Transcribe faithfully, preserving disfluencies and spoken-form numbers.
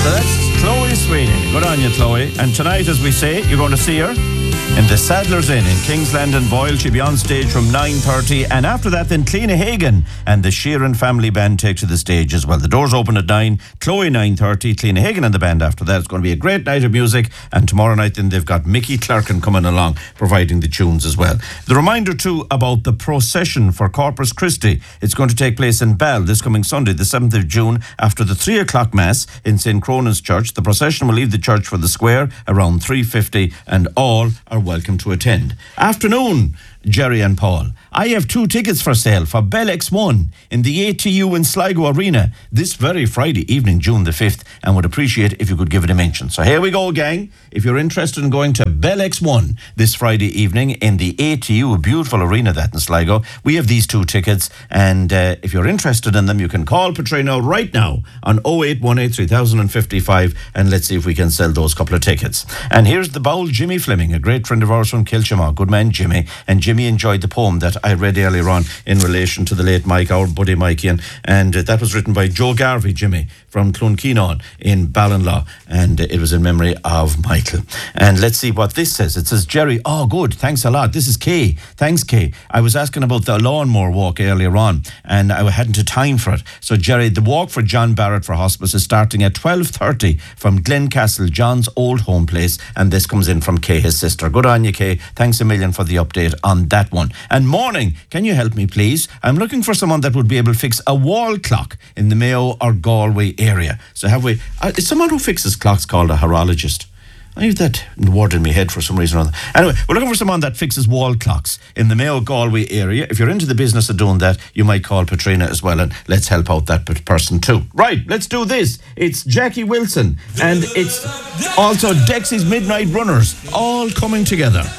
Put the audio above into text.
So that's Chloe Sweeney. Good on you, Chloe. And tonight, as we say, you're going to see her in the Sadler's Inn in Kingsland and Boyle. She'll be on stage from nine thirty, and after that then Cleena Hagan and the Sheeran family band take to the stage as well. The doors open at nine, Chloe nine thirty, Cleena Hagan and the band after that. It's going to be a great night of music, and tomorrow night then they've got Mickey Clerkin coming along providing the tunes as well. The reminder too about the procession for Corpus Christi. It's going to take place in Bell this coming Sunday, the seventh of June, after the three o'clock mass in Saint Cronan's Church. The procession will leave the church for the square around three fifty, and all are welcome to attend. Afternoon, Jerry and Paul. I have two tickets for sale for Bell X one in the A T U in Sligo Arena this very Friday evening, June the fifth, and would appreciate if you could give it a mention. So here we go, gang. If you're interested in going to Bell X one this Friday evening in the A T U, a beautiful arena that in Sligo, we have these two tickets, and uh, if you're interested in them, you can call Petrino right now on oh eight one eight, three thousand fifty-five, and let's see if we can sell those couple of tickets. And here's the bowl, Jimmy Fleming, a great friend of ours from Kilchamaw. Good man, Jimmy. And Jimmy enjoyed the poem that I read earlier on in relation to the late Mike, our buddy Mikey, and, and uh, that was written by Joe Garvey, Jimmy, from Clonkeenoan in Ballinlaw, and uh, it was in memory of Michael. And let's see what this says. It says, Jerry, oh good, thanks a lot. This is Kay. Thanks, Kay. I was asking about the lawnmower walk earlier on, and I hadn't had time for it. So Jerry, the walk for John Barrett for hospice is starting at twelve thirty from Glencastle, John's old home place, and this comes in from Kay, his sister. Good on you, Kay. Thanks a million for the update on that one. And morning, can you help me please? I'm looking for someone that would be able to fix a wall clock in the Mayo or Galway area. So have we, uh, is someone who fixes clocks called a horologist? I have that word in my head for some reason or other. Anyway, we're looking for someone that fixes wall clocks in the Mayo Galway area. If you're into the business of doing that, you might call Petrina as well, and let's help out that person too. Right, let's do this. It's Jackie Wilson, and it's also Dexy's Midnight Runners, all coming together.